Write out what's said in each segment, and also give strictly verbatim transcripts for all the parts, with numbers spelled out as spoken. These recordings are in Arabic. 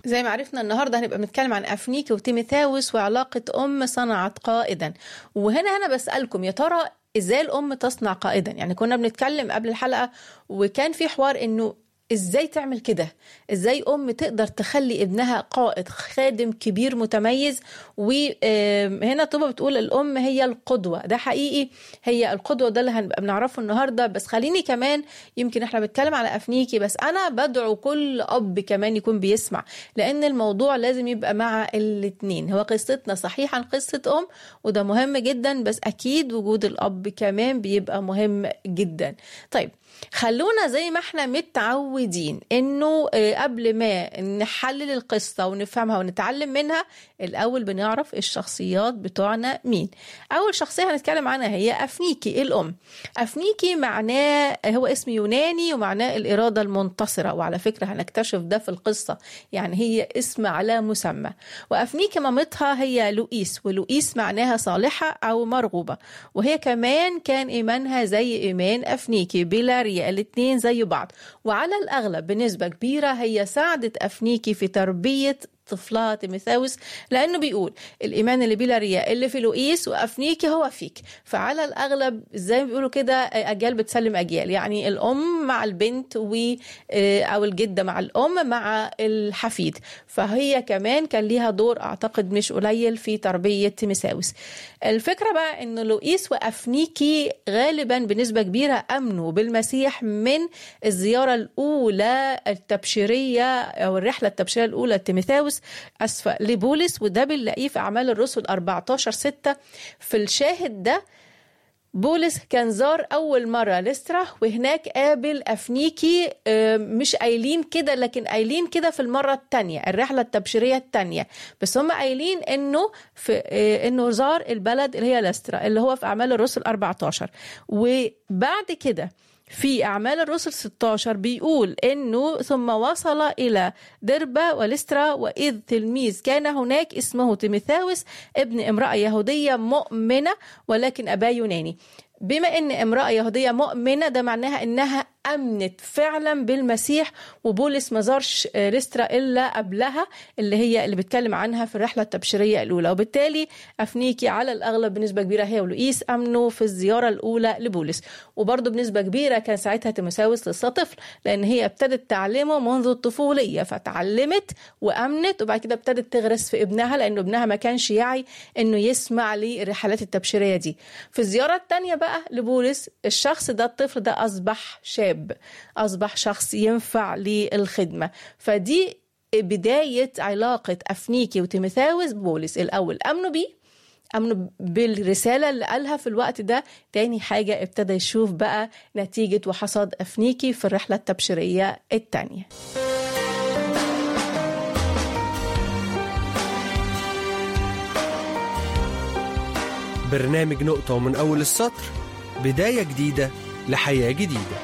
زي ما عرفنا النهاردة هنبقى بنتكلم عن أفنيكي وتيموثاوس وعلاقة أم صنعت قائدا. وهنا أنا بسألكم يا ترى إزاي الأم تصنع قائدا؟ يعني كنا بنتكلم قبل الحلقة وكان في حوار إنه إزاي تعمل كده؟ إزاي أم تقدر تخلي ابنها قائد خادم كبير متميز؟ وهنا طبعا بتقول الأم هي القدوة. ده حقيقي هي القدوة، ده اللي هنبقى بنعرفه النهاردة. بس خليني كمان، يمكن احنا بنتكلم على أفنيكي بس أنا بدعو كل أب كمان يكون بيسمع، لأن الموضوع لازم يبقى مع الاتنين. هو قصتنا صحيحا قصة أم وده مهم جدا، بس أكيد وجود الأب كمان بيبقى مهم جدا. طيب خلونا زي ما احنا متعودين انه قبل ما نحلل القصة ونفهمها ونتعلم منها، الاول بنعرف الشخصيات بتوعنا مين. اول شخصية هنتكلم عنها هي أفنيكي الام. أفنيكي معناه، هو اسم يوناني ومعناه الإرادة المنتصرة، وعلى فكرة هنكتشف ده في القصة، يعني هي اسم على مسمى. وأفنيكي مامتها هي لوئيس، ولوئيس معناها صالحة او مرغوبة، وهي كمان كان ايمانها زي ايمان أفنيكي بلا الاتنين زي بعض. وعلى الأغلب بنسبة كبيرة هي ساعدت أفنيكي في تربية طفلها تيموثاوس، لأنه بيقول الإيمان اللي بلا رياء اللي في لوئيس وأفنيكي هو فيك. فعلى الأغلب زي ما بيقولوا كده أجيال بتسلم أجيال، يعني الأم مع البنت و أو الجدة مع الأم مع الحفيد. فهي كمان كان ليها دور أعتقد مش قليل في تربية تيموثاوس. الفكرة بقى إنه لوئيس وأفنيكي غالبا بنسبة كبيرة أمنوا بالمسيح من الزيارة الأولى التبشيرية أو الرحلة التبشيرية الأولى لتيموثاوس أسفة لبولس، وده بنلاقيه في أعمال الرسل أربعتاشر ستة. في الشاهد ده بولس كان زار أول مرة لسترا، وهناك قابل أفنيكي، مش قايلين كده لكن قايلين كده في المرة التانية الرحلة التبشيرية التانية، بس هم قايلين إنه في إنه زار البلد اللي هي لسترا اللي هو في أعمال الرسل أربعتاشر. وبعد كده في أعمال الرسل ستاشر بيقول إنه ثم وصل إلى دربة ولسترا، وإذ تلميذ كان هناك اسمه تيموثاوس ابن امرأة يهودية مؤمنة ولكن أباه يوناني. بما إن امرأة يهودية مؤمنة ده معناها إنها أمنت فعلا بالمسيح، وبولس ما زارش لسترا إلا قبلها اللي هي اللي بتكلم عنها في الرحلة التبشيرية الأولى. وبالتالي أفنيكي على الأغلب بنسبة كبيرة هي ولوئيس أمنوا في الزيارة الأولى لبولس. وبرضه بنسبة كبيرة كان ساعتها تيموثاوس لسه طفل، لأن هي ابتدت تعلمه منذ الطفولية، فتعلمت وأمنت، وبعد كده ابتدت تغرس في ابنها لأنه ابنها ما كانش يعي إنه يسمع للرحلات التبشيرية دي. في الزيارة الثانية بقى لبولس الشخص ده الطفل ده أصبح شاب، أصبح شخص ينفع للخدمة. فدي بداية علاقة أفنيكي وتيموثاوس بولس. الأول أمنوا بيه، أمنوا بالرسالة اللي قالها في الوقت ده. تاني حاجة ابتدى يشوف بقى نتيجة وحصاد أفنيكي في الرحلة التبشيرية التانية. برنامج نقطة ومن أول السطر، بداية جديدة لحياة جديدة.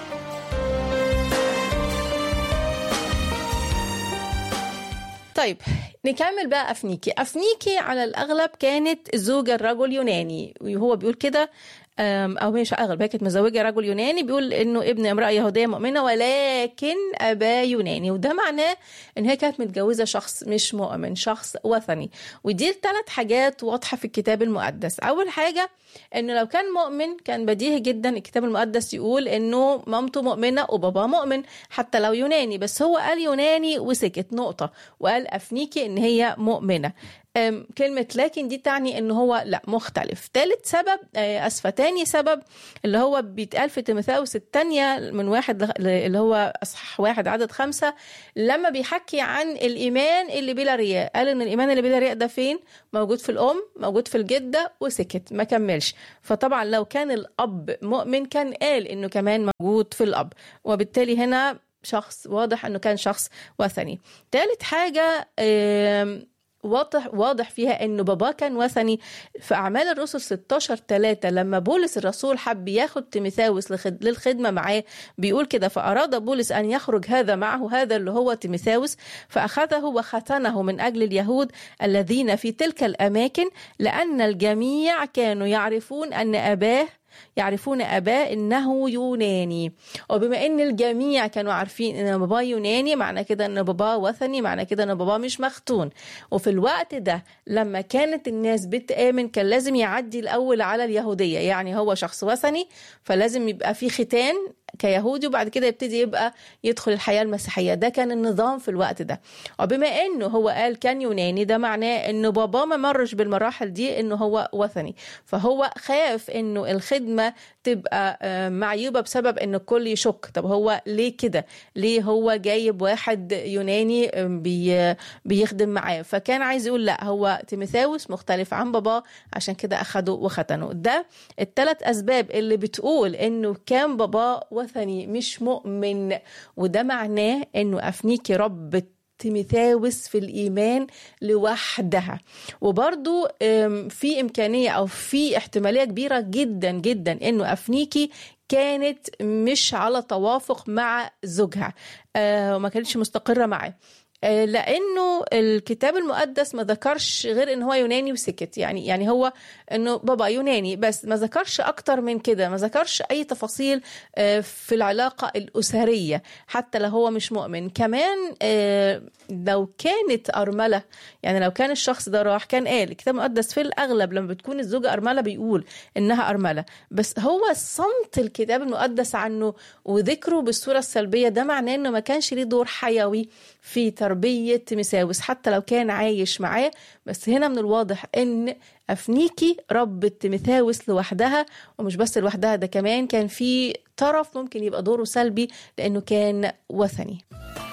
طيب نكمل بقى. أفنيكي أفنيكي على الأغلب كانت زوجة الرجل يوناني، وهو بيقول كده أو مش أغلب، هي كانت مزوجة رجل يوناني، بيقول إنه ابن امرأة يهودية مؤمنة ولكن أباه يوناني. وده معناه إن هي كانت متجوزة شخص مش مؤمن، شخص وثني. ودي الثلاث حاجات واضحة في الكتاب المقدس. أول حاجة إنه لو كان مؤمن كان بديهي جدا الكتاب المقدس يقول إنه مامته مؤمنة وبابا مؤمن حتى لو يوناني، بس هو قال يوناني وسكت نقطة، وقال أفنيكي إن هي مؤمنة. كلمة لكن دي تعني إنه هو لا مختلف. ثالث سبب أسفة تاني سبب اللي هو بيتقال في تيموثاوس الثانية من واحد اللي هو أصحاح واحد عدد خمسة، لما بيحكي عن الإيمان اللي بلا رياء قال إن الإيمان اللي بلا رياء ده فين؟ موجود في الأم، موجود في الجدة، وسكت ما كملش. فطبعا لو كان الأب مؤمن كان قال إنه كمان موجود في الأب، وبالتالي هنا شخص واضح إنه كان شخص وثني. ثالث حاجة واضح واضح فيها انه بابا كان وثني. في اعمال الرسل ستاشر ثلاثة لما بولس الرسول حب ياخد تيموثاوس للخدمه معاه بيقول كده: فاراد بولس ان يخرج هذا معه، هذا اللي هو تيموثاوس، فاخذه وختنه من اجل اليهود الذين في تلك الاماكن، لان الجميع كانوا يعرفون ان اباه يعرفون أباه إنه يوناني. وبما إن الجميع كانوا عارفين إن باباه يوناني، معنى كده إن باباه وثني، معنى كده إن باباه مش مختون. وفي الوقت ده لما كانت الناس بتآمن كان لازم يعدي الأول على اليهودية، يعني هو شخص وثني فلازم يبقى في ختان كيهودي، وبعد كده يبتدي يبقى يدخل الحياة المسيحية. ده كان النظام في الوقت ده. وبما انه هو قال كان يوناني، ده معناه انه بابا ما مرش بالمراحل دي انه هو وثني، فهو خاف انه الخدمة تبقى معيوبة بسبب ان الكل يشك. طب هو ليه كده؟ ليه هو جايب واحد يوناني بي بيخدم معاه؟ فكان عايز يقول لا، هو تيموثاوس مختلف عن بابا، عشان كده اخده وختنه. ده الثلاث اسباب اللي بتقول انه كان بابا وثني مش مؤمن. وده معناه انه أفنيكي رب تيموثاوس في الإيمان لوحدها. وبرضو في إمكانية أو في احتمالية كبيرة جدا جدا إنه أفنيكي كانت مش على توافق مع زوجها وما كانتش مستقرة معاه، لأنه الكتاب المقدس ما ذكرش غير إن هو يوناني وسكت. يعني يعني هو إنه بابا يوناني بس، ما ذكرش أكتر من كده، ما ذكرش أي تفاصيل في العلاقة الأسرية حتى لو هو مش مؤمن. كمان لو كانت أرملة، يعني لو كان الشخص ده راح، كان قال الكتاب المقدس في الأغلب لما بتكون الزوجة أرملة بيقول إنها أرملة، بس هو صمت الكتاب المقدس عنه وذكره بالصورة السلبية. ده معناه إنه ما كانش ليه دور حيوي في تربية تيموثاوس حتى لو كان عايش معاه. بس هنا من الواضح ان أفنيكي ربة تيموثاوس لوحدها، ومش بس لوحدها، ده كمان كان في طرف ممكن يبقى دوره سلبي لأنه كان وثني.